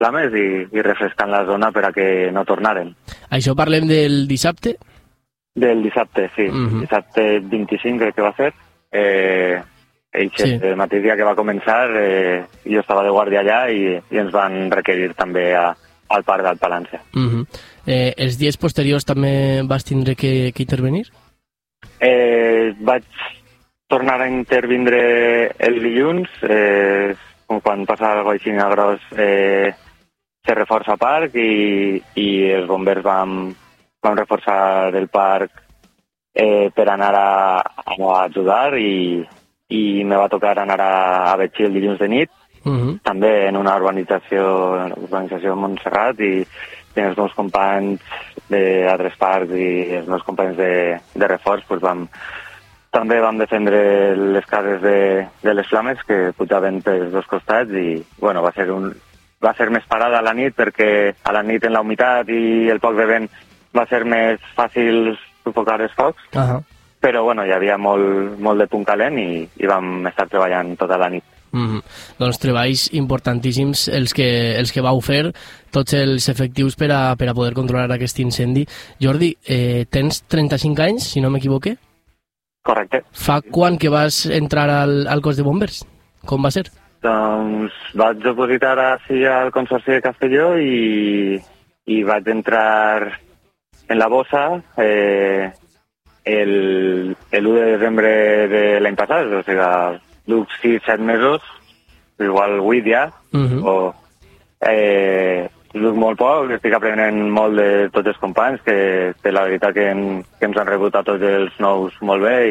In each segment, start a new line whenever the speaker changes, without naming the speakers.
flames i refrescant la zona per a que no tornaren.
Això parlem del dissabte?
Del dissabte, sí. Dissabte 25 crec que va ser. El mateix dia que va començar, jo estava de guàrdia allà i ens van requerir també al parc del Palància.
Els dies posteriors també vas tindre que intervenir?
Vaig tornar a intervindre el dilluns, quan passa alguna cosa així gros, se reforça parc i els bombers vam reforçar el parc per anar a ajudar i me va tocar anar a Betxí el dilluns de nit, també en una urbanització de Montserrat i els meus companys d'altres parcs i els meus companys de reforç també vam defendre les cases de les flames que pujaven pels dos costats i bueno, va ser més parada a la nit perquè a la nit en la humitat i el poc de vent va ser més fàcil sufocar els focs, però bueno, hi havia molt de punt calent i vam estar treballant tota la nit.
Doncs treballs importantíssims els que vau fer, tots els efectius per a poder controlar aquest incendi. Jordi, tens 35 anys, si no m'equivoque?
Correcte.
Fa quan que vas entrar al cos de bombers? Com va ser?
Doncs vaig opositar així al Consorci de Castelló i vaig entrar en la bossa el 1 de desembre de l'any passat, o sigui, duc 6-7 mesos, igual 8 ja, duc molt poc, estic aprenent molt de tots els companys, que la veritat que ens han rebut a tots els nous molt bé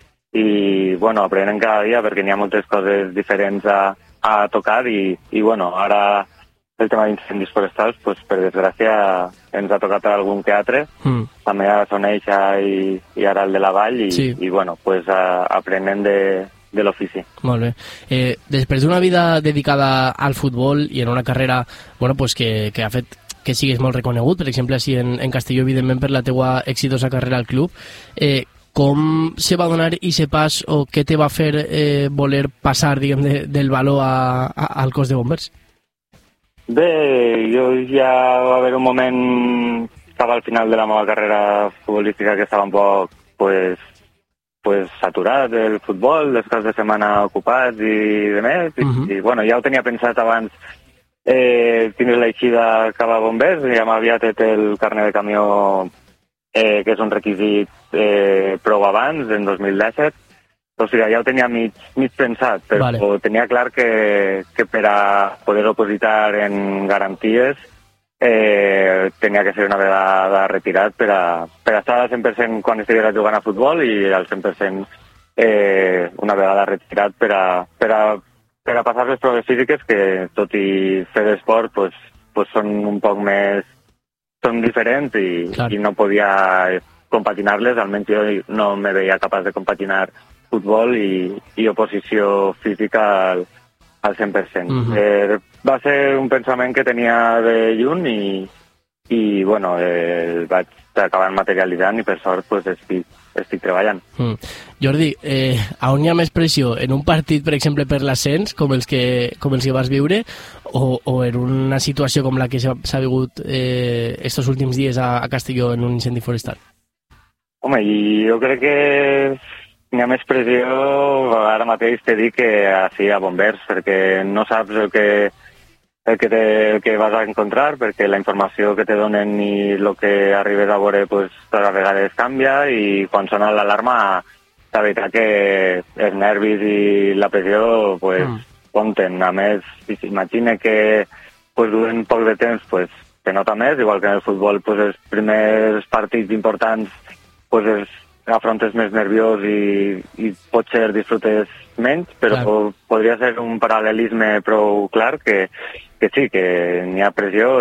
i bueno, aprenem cada dia perquè n'hi ha moltes coses diferents a tocar i bueno, ara el tema d'incendis forestals, pues, per desgràcia, ens ha tocat algun que altre, també a Soneixa i ara el de la Vall i bueno, pues, aprenem de l'ofici.
Molt bé. Després d'una vida dedicada al futbol i en una carrera bueno, pues que ha fet que siguis molt reconegut, per exemple, així en Castelló, evidentment, per la teua exitosa carrera al club, com se va donar aquest pas o què te va fer voler passar, diguem, del baló al cos de bombers?
Bé, jo ja va haver un moment, estava al final de la meva carrera futbolística que estava un poc, pues saturat del futbol, dels caps de setmana ocupats i de més, i bueno, ja ho tenia pensat abans tindre l'eixida cap a bombers, ja m'havia tret el carnet de camió que és un requisit prou abans, en 2017, o sigui, ja ho tenia mig pensat, però tenia clar que per a poder opositar en garanties tenia que ser una vegada retirat per a estar al 100% quan estigués jugant a futbol i al 100% una vegada retirat per a passar les proves físiques que, tot i fer esport, pues són un poc més... són diferents i no podia compatinar-les, almenys jo no me veia capaç de compatinar futbol i oposició física al 100%. Va ser un pensament que tenia de lluny i bueno, el vaig acabar materialitzant i per sort pues, estic treballant.
Jordi, on hi ha més pressió? En un partit, per exemple, per l'ascens, com els que vas viure, o en una situació com la que s'ha vigut estos últims dies a Castelló en un incendi forestal?
Home, jo crec que n'hi ha més pressió ara mateix te dic que així a bombers, perquè no saps el que vas a encontrar, perquè la informació que te donen i el que arribes a veure pues, a vegades canvia i quan sona l'alarma la veritat que els nervis i la pressió pues, compten. A més, si s'imagina que pues, durant poc de temps pues, se nota més, igual que en el futbol pues, els primers partits importants pues, afrontes més nerviós i potser disfrutes menys, però podria ser un paral·lelisme prou clar que sí, que n'hi ha pressió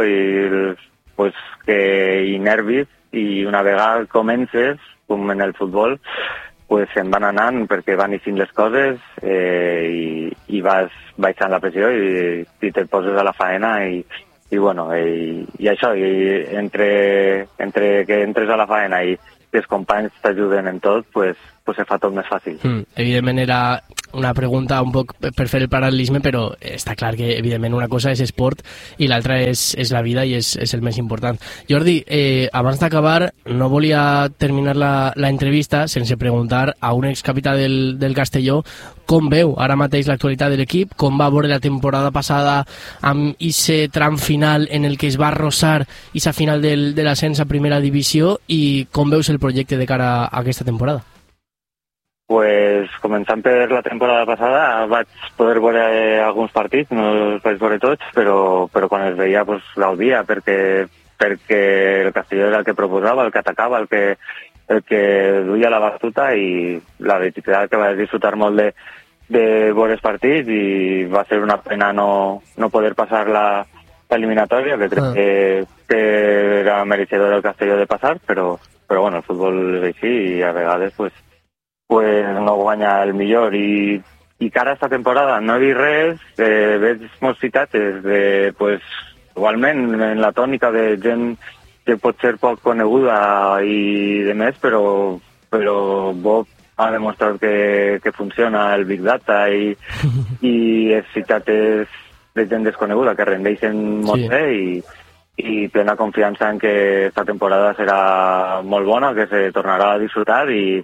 i nervis i una vegada comences, com en el futbol, pues se'n van anant perquè van eixint les coses i vas baixant la pressió i te poses a la faena i bueno, i això, entre que entres a la faena i els companys t'ajuden en tot, pues pues se fa tot més fàcil.
Evidentment era una pregunta un poc per fer el paral·lelisme, però està clar que evidentment una cosa és esport i l'altra és la vida i és el més important. Jordi, abans d'acabar no volia terminar la entrevista sense preguntar a un excapità del Castelló com veu ara mateix l'actualitat de l'equip, com va veure la temporada passada amb ese tram final en el que es va arrossar esa final de l'ascens a primera divisió i com veus el projecte de cara a aquesta temporada?
Pues començant per la temporada passada vaig poder veure alguns partits, no els vaig veure tots, però quan els veia pues, gaudia perquè el Castelló era el que proposava, el que atacava, el que duia la batuta i la veritat que vaig disfrutar molt de veure els partits i va ser una pena no poder passar l'eliminatòria, que crec que era mereixedor el Castelló de passar, però bueno, el futbol és així i a vegades pues no guanya el millor i cara a esta temporada no he vist res, veig molts citats pues, igualment en la tònica de gent que pot ser poc coneguda i de més, però Bob ha demostrat que funciona el Big Data i els citats de gent desconeguda que rendeixen molt bé i plena confiança en que esta temporada serà molt bona, que se tornarà a disfrutar i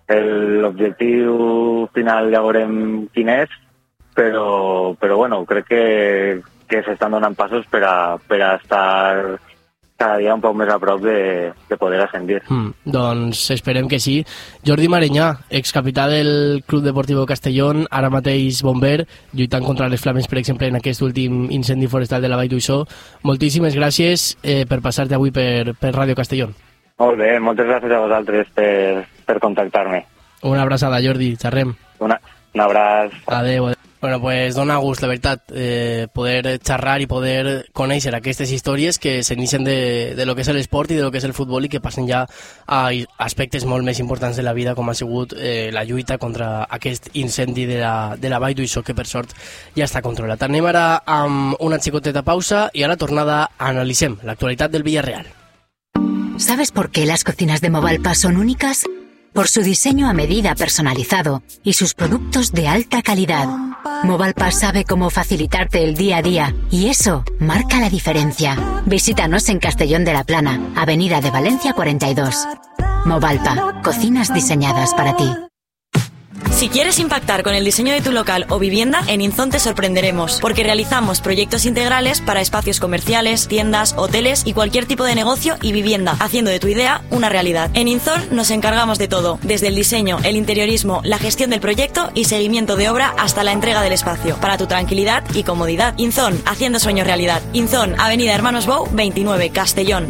l'objectiu final ja veurem quin és, però bueno, crec que s'estan donant passos per a estar cada dia un poc més a prop de poder ascendir.
Doncs esperem que sí. Jordi Marenyà, excapità del Club Deportiu Castellón, ara mateix bomber, lluitant contra les flames, per exemple, en aquest últim incendi forestal de la Vall d'Uixó. Moltíssimes gràcies per passar-te avui per Ràdio Castellón.
Molt bé, moltes gràcies a vosaltres per contactar-me.
Una abraçada, Jordi, xerrem.
Un abraç.
Adéu. Bueno, pues dona gust, la veritat, poder xerrar i poder conèixer aquestes històries que s'inicien de lo que és l'esport i de lo que és el futbol i que passen ja a aspectes molt més importants de la vida, com ha sigut la lluita contra aquest incendi de la Vall d'Uixó, que per sort ja està controlat. Anem ara amb una xicoteta pausa i a la tornada analitzem l'actualitat del Villarreal.
¿Sabes por qué las cocinas de Movalpa son únicas? Por su diseño a medida personalizado y sus productos de alta calidad. Movalpa sabe cómo facilitarte el día a día y eso marca la diferencia. Visítanos en Castellón de la Plana, Avenida de Valencia 42. Movalpa, cocinas diseñadas para ti.
Si quieres impactar con el diseño de tu local o vivienda, en Inzon te sorprenderemos, porque realizamos proyectos integrales para espacios comerciales, tiendas, hoteles y cualquier tipo de negocio y vivienda, haciendo de tu idea una realidad. En Inzon nos encargamos de todo, desde el diseño, el interiorismo, la gestión del proyecto y seguimiento de obra hasta la entrega del espacio, para tu tranquilidad y comodidad. Inzon, haciendo sueños realidad. Inzon, Avenida Hermanos Bou, 29, Castellón.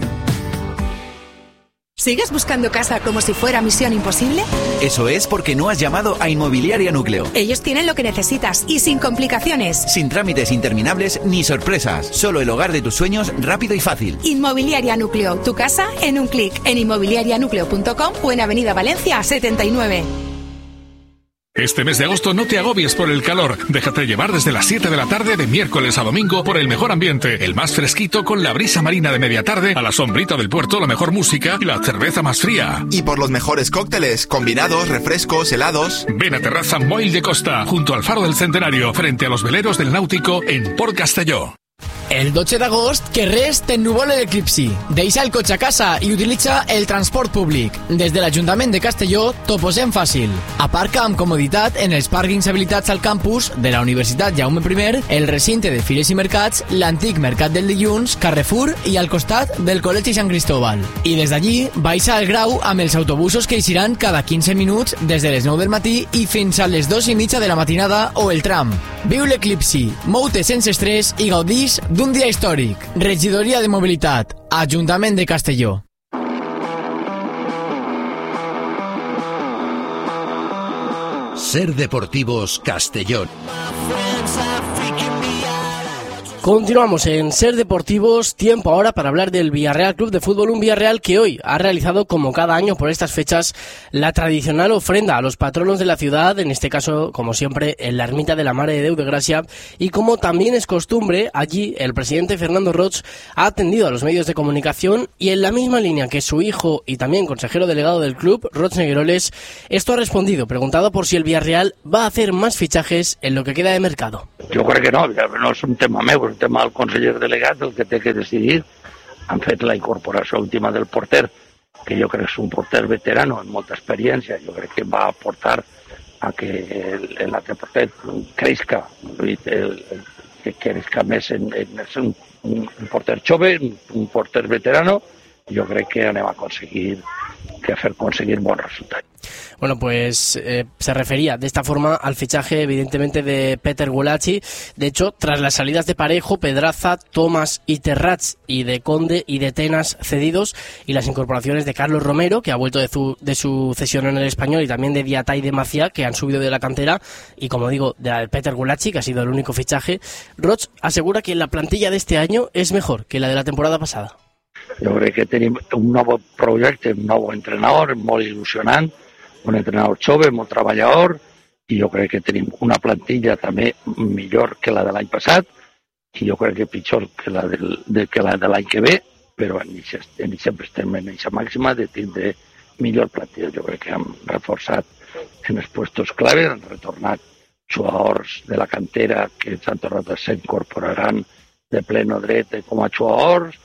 ¿Sigues buscando casa como si fuera misión imposible?
Eso es porque no has llamado a Inmobiliaria Núcleo.
Ellos tienen lo que necesitas y sin complicaciones.
Sin trámites interminables ni sorpresas. Solo el hogar de tus sueños rápido y fácil.
Inmobiliaria Núcleo. Tu casa en un clic en inmobiliarianucleo.com o en Avenida Valencia 79.
Este mes de agosto no te agobies por el calor. Déjate llevar desde las 7 de la tarde de miércoles a domingo por el mejor ambiente, el más fresquito con la brisa marina de media tarde, a la sombrita del puerto, la mejor música y la cerveza más fría.
Y por los mejores cócteles, combinados, refrescos, helados.
Ven a Terraza Moll de Costa, junto al Faro del Centenario, frente a los veleros del Náutico en Port Castelló.
El 12 d'agost, que res t'ennuvole l'eclipsi. Deixa el cotxe a casa i utilitza el transport públic. Des de l'Ajuntament de Castelló t'ho posem fàcil. Aparca amb comoditat en els pàrquings habilitats al campus de la Universitat Jaume I, el recinte de Fires i Mercats, l'antic Mercat del Dilluns, Carrefour i al costat del Col·legi Sant Cristóbal. I des d'allí baixa al Grau amb els autobusos que eixiran cada 15 minuts des de les 9 del matí i fins a les 2:30 de la matinada o el tram. Viu l'eclipsi, mou-te sense estrès i gaudís d'un dia històric. Regidoria de Mobilitat, Ajuntament de Castelló.
Ser Deportivos Castellón.
Continuamos en Ser Deportivos, tiempo ahora para hablar del Villarreal Club de Fútbol, un Villarreal que hoy ha realizado, como cada año por estas fechas, la tradicional ofrenda a los patronos de la ciudad, en este caso, como siempre, en la ermita de la Mare de Déu de Gracia, y como también es costumbre, allí el presidente Fernando Roig ha atendido a los medios de comunicación y en la misma línea que su hijo y también consejero delegado del club, Roig Negueroles, esto ha respondido, preguntado por si el Villarreal va a hacer más fichajes en lo que queda de mercado.
Jo crec que no és un tema meu, és un tema del conseller delegat, el que té que decidir. Han fet la incorporació última del porter, que jo crec que és un porter veterano, amb molta experiència, jo crec que va aportar a que l'altre porter creixca, que creixca més en ser un porter jove, un porter veterano, jo crec que anem a conseguir bons resultats.
Bueno, pues se refería de esta forma al fichaje, evidentemente, de Peter Gulacsi. De hecho, tras las salidas de Parejo, Pedraza, Tomás y Terrats, y de Conde y de Tenas cedidos, y las incorporaciones de Carlos Romero, que ha vuelto de su cesión en el Español, y también de Diatá y de Macià, que han subido de la cantera, y como digo, de Peter Gulacsi, que ha sido el único fichaje, Roig asegura que la plantilla de este año es mejor que la de la temporada pasada.
Jo crec que tenim un nou projecte, un nou entrenador molt il·lusionant, un entrenador jove, molt treballador, i jo crec que tenim una plantilla també millor que la de l'any passat, i jo crec que pitjor que la de l'any que ve, però sempre estem en aquesta màxima de tindre millor plantilla. Jo crec que hem reforçat en els puestos clave, han retornat jugadors de la cantera que s'han tornat a s'incorporaran de pleno dret com a jugadors,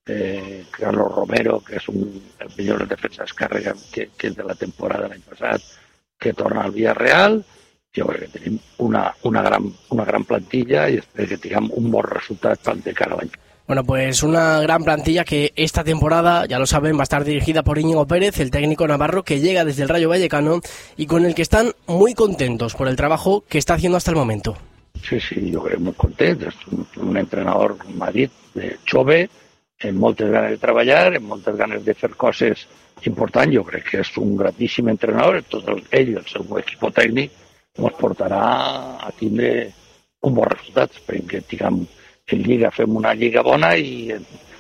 Carlos Romero, que és el millor defensa d'esquerra que és de la temporada de l'any passat, que torna al Villarreal. Jo crec que tenim una gran plantilla i espero que tinguem un bon resultat de cara a l'any.
Bueno, pues una gran plantilla que esta temporada, ya lo saben, va a estar dirigida por Íñigo Pérez, el técnico navarro que llega desde el Rayo Vallecano y con el que están muy contentos por el trabajo que está haciendo hasta el momento.
Sí, jo crec molt content. És un entrenador, m'ha dit, jove, amb moltes ganes de treballar, amb moltes ganes de fer coses importants. Jo crec que és un grandíssim entrenador, tot ell i el seu equip tècnic ens portarà a tindre un bon resultat. Esperem que tinguem en Lliga fem una Lliga bona i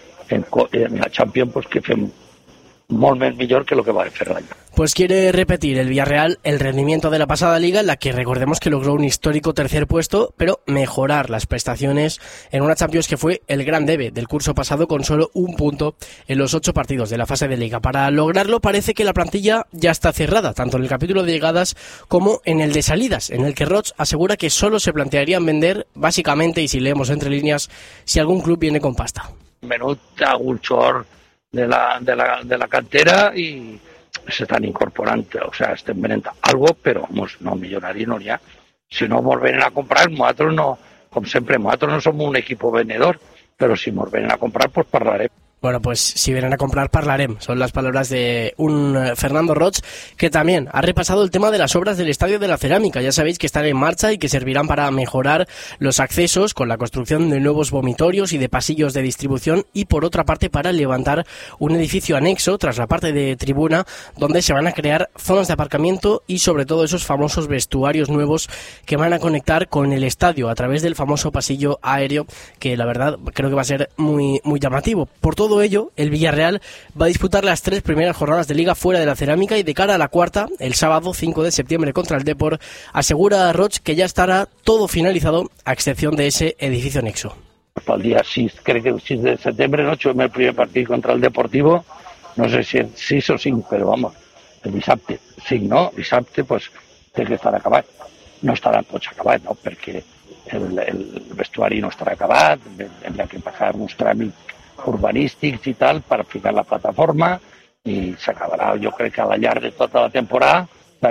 en la Champions pues, que fem molt més millor que lo que va fer l'any.
Pues quiere repetir el Villarreal el rendimiento de la pasada liga, en la que recordemos que logró un histórico tercer puesto, pero mejorar las prestaciones en una Champions que fue el gran debe del curso pasado con solo un punto en los 8 partidos de la fase de liga. Para lograrlo parece que la plantilla ya está cerrada, tanto en el capítulo de llegadas como en el de salidas, en el que Roig asegura que solo se plantearían vender, básicamente, y si leemos entre líneas, si algún club viene con pasta.
Menut algun xor de la cantera i s'estan incorporant, o sea, estem venent algo, però no milionari no n'hi ha. Si no mos venen a comprar, nosaltres no, com sempre, nosaltres no som un equip venedor, però si mos venen a comprar, pues parlarem.
Bueno, pues si vienen a comprar, parlaremos. Son las palabras de un Fernando Roig, que también ha repasado el tema de las obras del Estadio de la Cerámica. Ya sabéis que están en marcha y que servirán para mejorar los accesos con la construcción de nuevos vomitorios y de pasillos de distribución, y por otra parte para levantar un edificio anexo tras la parte de tribuna donde se van a crear zonas de aparcamiento y sobre todo esos famosos vestuarios nuevos que van a conectar con el estadio a través del famoso pasillo aéreo, que la verdad creo que va a ser muy, muy llamativo. Por todo ello, el Villarreal va a disputar las 3 primeras jornadas de Liga fuera de la Cerámica, y de cara a la cuarta, el sábado 5 de septiembre contra el Depor, asegura Roig que ya estará todo finalizado a excepción de ese edificio anexo.
Pel dia 6, crec que el 6 de setembre, no juguem el primer partit contra el Deportivo, no sé si és 6 o 5, però vamos, el dissabte 5, no? Dissabte, pues, té que estar acabat. No estaran tots acabats, no? Perquè el vestuari no estarà acabat, hem de passar uns tràmits urbanístics i tal per ficar la plataforma i s'acabarà, jo crec que a la llarg de tota la temporada.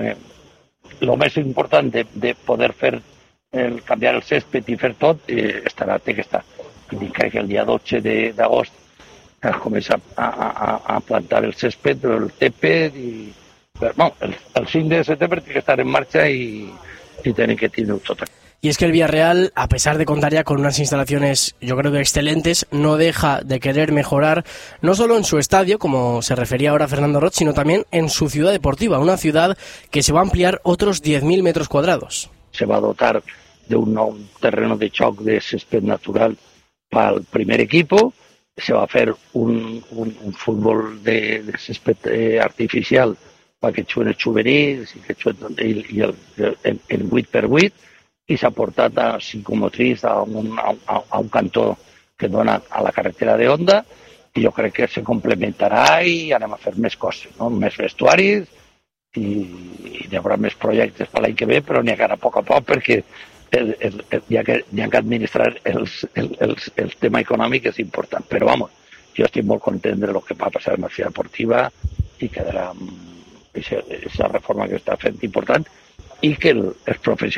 El més important de poder fer canviar el césped i fer tot té que estar. Crec que el dia 12 d'agost es comença a plantar el césped, el césped, i el 5 de setembre té que estar en marxa i tenim que tindre tot.
Y es que el Villarreal, a pesar de contar ya con unas instalaciones, yo creo que excelentes, no deja de querer mejorar, no solo en su estadio, como se refería ahora Fernando Roig, sino también en su ciudad deportiva, una ciudad que se va a ampliar otros 10.000 metros cuadrados.
Se va a dotar de un nou terreno de xoc de césped natural para el primer equipo, se va a hacer un fútbol de césped artificial para que juguen els juvenils i el 8x8, i s'ha portat a psicomotriç a un cantó que dona a la carretera de Honda, i jo crec que se complementarà i anem a fer més coses, no? Més vestuaris, i hi haurà més projectes per l'any que ve, però n'hi ha a poc perquè hi ha que administrar el tema econòmic és important. Però, vamos, jo estic molt content de lo que va passar amb la Ciutat Deportiva i quedarà aquesta reforma que està fent important i que els professionals